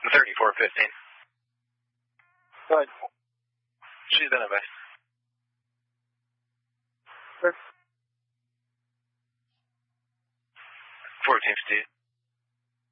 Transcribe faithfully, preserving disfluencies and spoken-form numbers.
thirty-four fifteen. Go ahead. She's done it, bye. Sure. fourteen fifty.